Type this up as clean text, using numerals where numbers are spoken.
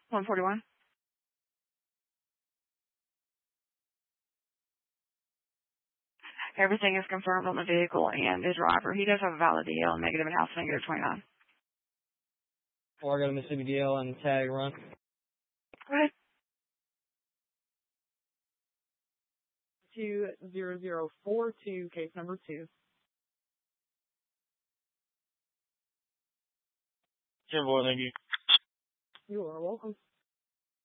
141. Everything is confirmed on the vehicle and the driver. He does have a valid DL, negative and house negative 29. Fargo, Mississippi DL and tag run. Go ahead. 20042, case number 2. Sure, boy, thank you. You are welcome.